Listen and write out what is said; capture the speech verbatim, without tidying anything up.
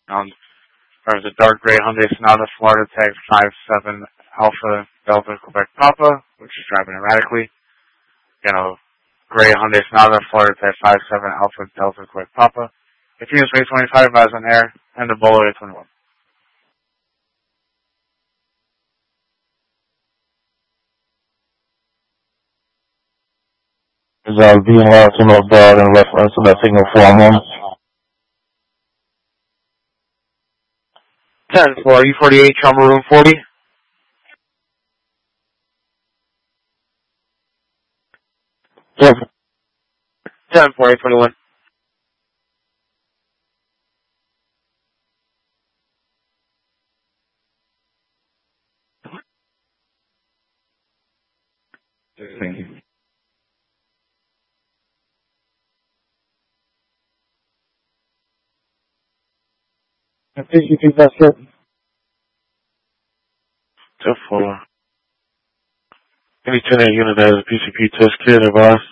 Um, there's a dark gray Hyundai Sonata, Florida tag five seven Alpha Delta Quebec Papa, which is driving erratically. You know, gray Hyundai Sonata, Florida tag five seven Alpha Delta Quebec Papa. If you use eight twenty-five, eyes on air, and the Bolo eight twenty-one. Is uh, being allowed to know dog in reference to that signal four one. ten for E forty-eight, Trauma Room forty. Yes. ten for eight twenty-one. Thank you. I think you think that's it. ten four. Any ten eight unit that has a P C P test kit or boss.